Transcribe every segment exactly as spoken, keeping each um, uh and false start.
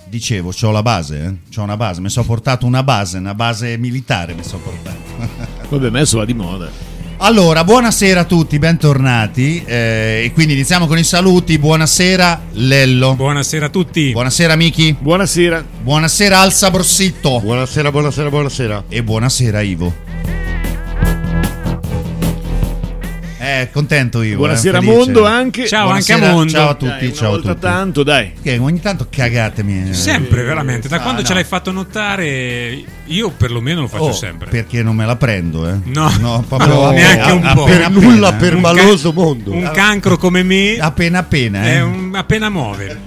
Dicevo, c'ho la base, eh? C'ho una base, mi sono portato una base, una base militare mi sono portato. Vabbè, ma adesso va di moda. Allora, buonasera a tutti, bentornati. Eh, e quindi iniziamo con i saluti. Buonasera Lello. Buonasera a tutti. Buonasera Miki. Buonasera. Buonasera Alza Borsitto. Buonasera, buonasera, buonasera. E buonasera Ivo. Eh, contento Ivo. Buonasera eh, Mondo anche. Ciao Buonasera, anche a Mondo. Ciao a tutti, Dai, una ciao a volta tutti. tanto, dai. Che ogni tanto cagatemi. eh. Sempre, veramente. Da Ah, quando no. ce l'hai fatto notare, io perlomeno lo faccio Oh, sempre. perché non me la prendo, eh? No, proprio no, neanche un po'. appena, Per nulla appena, per Un maloso ca- mondo. Un cancro come me appena appena, eh. è un, appena muove.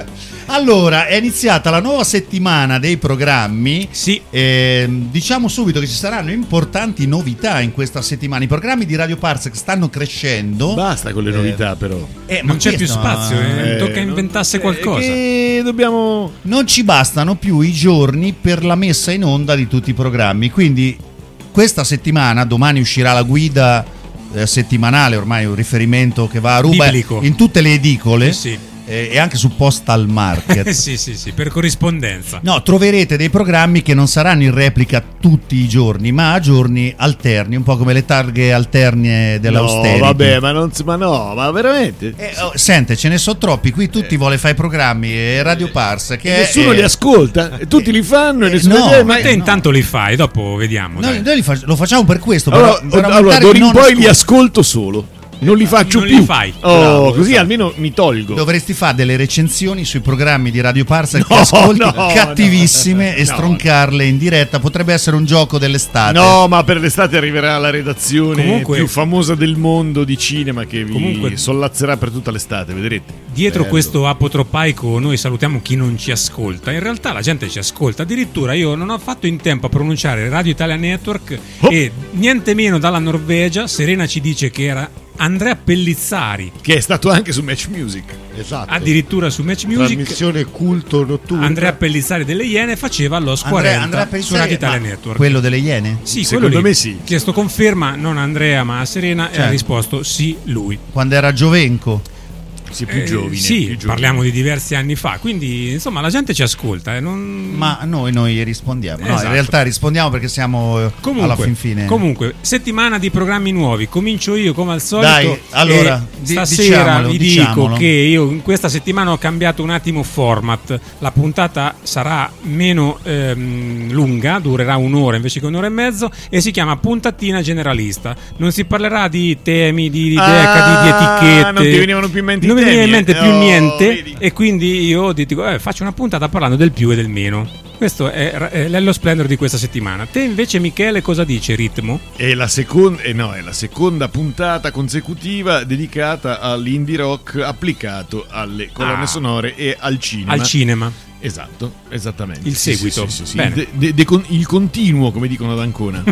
Allora, è iniziata la nuova settimana dei programmi. Sì. Eh, diciamo subito che ci saranno importanti novità in questa settimana. I programmi di Radio Parsec stanno crescendo. Basta con le novità, però. Eh, ma Non c'è più questo- spazio, eh. Eh, Tocca non- inventasse eh, qualcosa. Che dobbiamo. Non ci bastano più i giorni per la messa in onda di tutti i programmi. Quindi questa settimana, domani uscirà la guida eh, settimanale, ormai un riferimento che va a ruba Biblico. in tutte le edicole. Sì, sì. eh, e anche su Postal Market. sì, sì, sì, per corrispondenza. No, troverete dei programmi che non saranno in replica tutti i giorni, ma a giorni alterni, un po' come le targhe alterne dell'austerity. No, vabbè, ma non si- ma no, ma veramente? Eh, oh, sente, ce ne sono troppi, qui tutti vuole fare i programmi e Radio Pars che E nessuno è, li ascolta, e tutti li fanno e eh, nessuno no, li Ma ma te intanto li fai, dopo vediamo. Noi, dai. noi li fa- lo facciamo per questo, Allora, per, per allora aumentare d'ora il in non poi li ascolto. ascolto solo. Non li faccio Non più. li fai. Oh, Bravo, così esatto. almeno mi tolgo. Dovresti fare delle recensioni sui programmi di Radio Pars che No, ascolti, no, cattivissime, no. e stroncarle in diretta. Potrebbe essere un gioco dell'estate. No, ma per l'estate arriverà la redazione Comunque- più famosa del mondo di cinema che vi Comunque- sollazzerà per tutta l'estate, vedrete. Dietro Bello. questo apotropaico noi salutiamo chi non ci ascolta. In realtà la gente ci ascolta. Addirittura io non ho fatto in tempo a pronunciare Radio Italia Network Oh. e niente meno dalla Norvegia Serena ci dice che era Andrea Pellizzari, Che è stato anche su Match Music. Esatto. addirittura su Match Music. Trasmissione culto notturna. Andrea Pellizzari delle Iene faceva lo Andrea, quaranta Andrea su Pellizzari, Radio Italia ma Network. quello delle Iene? Sì, Secondo quello lì. me sì. Chiesto conferma, non a Andrea ma a Serena, e Certo. ha risposto sì, lui. Quando era Giovenco. Sì, più Eh, giovine. sì, più giovine. parliamo di diversi anni fa, quindi insomma la gente ci ascolta. Eh, non... Ma noi, noi rispondiamo. No, Esatto. in realtà rispondiamo perché siamo eh, Comunque, alla fin fine. comunque, settimana di programmi nuovi. Comincio io come al solito. Dai, allora, e di- stasera diciamolo, vi diciamolo. dico che io in questa settimana ho cambiato un attimo format. La puntata sarà meno ehm, lunga, durerà un'ora invece che un'ora e mezzo, e si chiama Puntatina Generalista. Non si parlerà di temi, di, di Ah, decadi, di etichette. non ti venivano più in mente i Non mi veniva in temi, mente eh? più Oh, niente, vedi. e quindi io dico eh, faccio una puntata parlando del più e del meno. Questo è, è l'Ello Splendor di questa settimana. Te invece, Michele, cosa dice Ritmo? È la seconda, eh no, è la seconda puntata consecutiva dedicata all'indie rock applicato alle colonne Ah. sonore e al cinema. Al cinema. Esatto, esattamente. Il Sì, seguito. sì, sì, sì. Bene. De- de- de- con- il continuo, come dicono ad Ancona.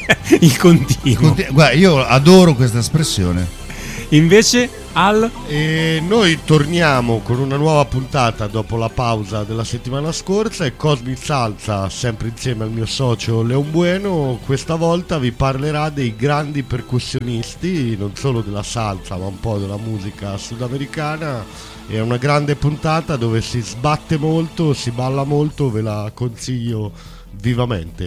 Il continuo. Conti- Guarda, io adoro questa espressione. Invece al E noi torniamo con una nuova puntata dopo la pausa della settimana scorsa, e Cosmic Salsa, sempre insieme al mio socio Leon Bueno, questa volta vi parlerà dei grandi percussionisti, non solo della salsa ma un po' della musica sudamericana. È una grande puntata dove si sbatte molto, si balla molto, ve la consiglio vivamente.